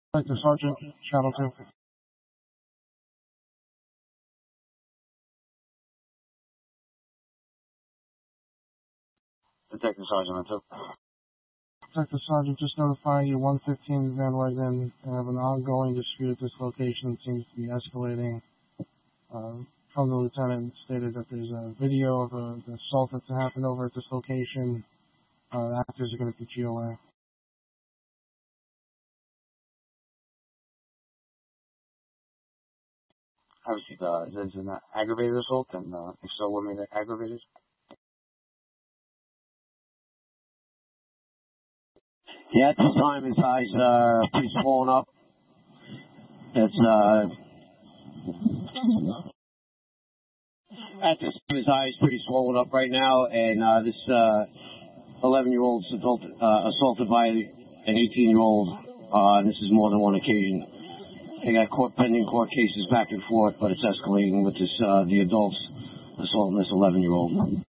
Detective Sergeant, Channel 2. Detective Sergeant, 2. Detective Sergeant, just notifying you 115 Van Wegman have an ongoing dispute at this location. It seems to be escalating. From the lieutenant stated that there's a video of the assault that's happened over at this location. The actors are going to be GOA. Obviously, is it an aggravated assault? And if so, what made it aggravated? Yeah, at this time his eyes are pretty swollen up. It's at this time his eyes pretty swollen up right now, and this 11-year-old assaulted by an 18-year-old. This is more than one occasion. They got pending court cases back and forth, but it's escalating with this the adults assaulting this 11-year-old.